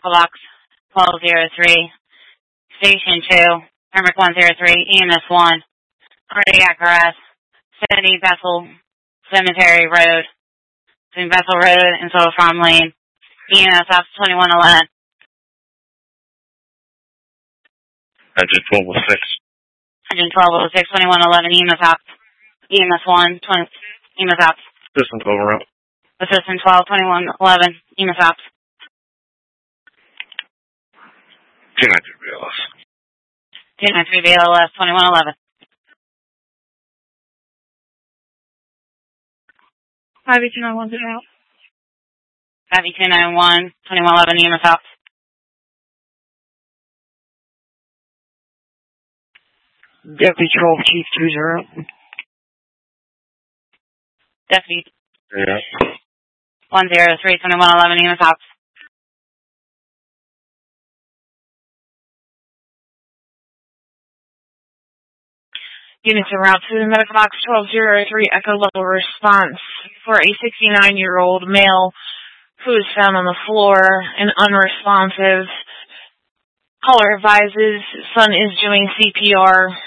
medical box 1203, station 2, Pembroke 103, EMS 1, cardiac arrest, City Bethel Cemetery Road, between Bethel Road and Total Farm Lane, EMS Ops 2111. Engine 1206. Engine 1206, 2111, EMS Ops, EMS 1, EMS Ops. Assistant 12 around. Assistant 12, 2111, EMS Ops. 293 BLS. 293 BLS, 2111. 52910 out. 52911, 2111, EMS Ops. Deputy 12 Chief 20. Deputy Yeah. 103, 2111, EMS Ops. Units en route to the medical box 1203 Echo level response for a 69-year-old male who is found on the floor and unresponsive. Caller advises son is doing CPR.